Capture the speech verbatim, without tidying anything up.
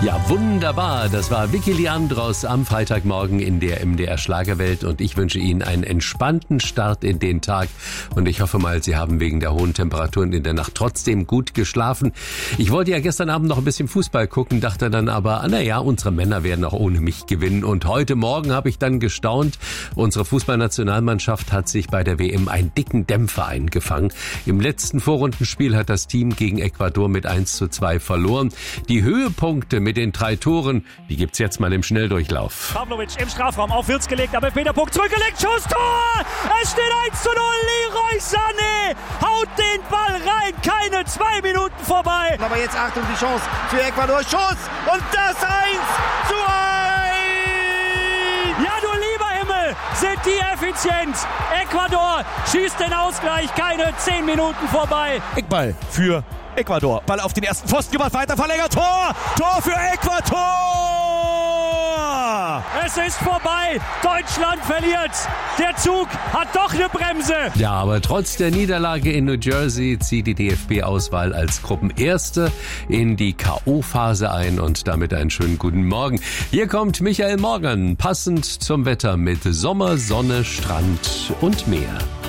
Ja, wunderbar. Das war Vicky Leandros am Freitagmorgen in der M D R Schlagerwelt und ich wünsche Ihnen einen entspannten Start in den Tag und ich hoffe mal, Sie haben wegen der hohen Temperaturen in der Nacht trotzdem gut geschlafen. Ich wollte ja gestern Abend noch ein bisschen Fußball gucken, dachte dann aber, na ja, unsere Männer werden auch ohne mich gewinnen und heute Morgen habe ich dann gestaunt. Unsere Fußballnationalmannschaft hat sich bei der W M einen dicken Dämpfer eingefangen. Im letzten Vorrundenspiel hat das Team gegen Ecuador mit eins zu zwei verloren. Die Höhepunkte mit den drei Toren, die gibt's jetzt mal im Schnelldurchlauf. Pavlovic im Strafraum, auf Wirtz gelegt, aber Elfmeterpunkt zurückgelegt, Schuss, Tor! Es steht eins zu null, Leroy Sané haut den Ball rein, keine zwei Minuten vorbei. Aber jetzt Achtung, die Chance für Ecuador, Schuss und das eins zu eins! Ja, du lieber Himmel, sind die effizient. Ecuador schießt den Ausgleich, keine zehn Minuten vorbei. Eckball für Ecuador. Ball auf den ersten Pfosten gemacht, weiter verlängert. Tor! Tor für Ecuador! Es ist vorbei. Deutschland verliert. Der Zug hat doch eine Bremse. Ja, aber trotz der Niederlage in New Jersey zieht die D F B-Auswahl als Gruppenerste in die K O-Phase ein und damit einen schönen guten Morgen. Hier kommt Michael Morgan, passend zum Wetter mit Sommer, Sonne, Strand und Meer.